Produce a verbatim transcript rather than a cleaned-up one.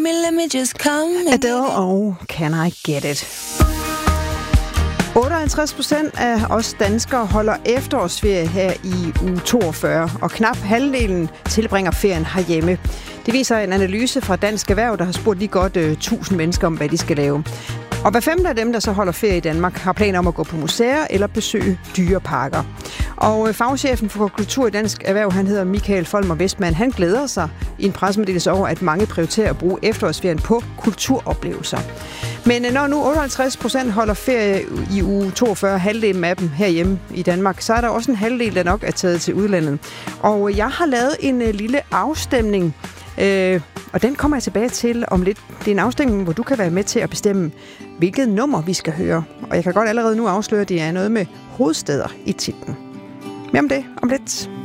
let me, let me just come. Adele og Can I Get It. otteoghalvtreds procent af os danskere holder efterårsferie her i uge toogfyrre, og knap halvdelen tilbringer ferien herhjemme. Det viser en analyse fra Dansk Erhverv, der har spurgt lige godt uh, tusind mennesker om, hvad de skal lave. Og hver femte af dem, der så holder ferie i Danmark, har planer om at gå på museer eller besøge dyreparker. Og uh, fagchefen for kultur i Dansk Erhverv, han hedder Michael Folmer Westman, han glæder sig i en pressemeddelelse over, at mange prioriterer at bruge efterårsferien på kulturoplevelser. Men når nu otteoghalvtreds procent holder ferie i uge toogfyrre, halvdelen af dem herhjemme i Danmark, så er der også en halvdel, der nok er taget til udlandet. Og jeg har lavet en uh, lille afstemning, øh, og den kommer jeg tilbage til om lidt. Det er en afstemning, hvor du kan være med til at bestemme, hvilket nummer vi skal høre. Og jeg kan godt allerede nu afsløre, at det er noget med hovedstæder i titlen. Mere om det om lidt.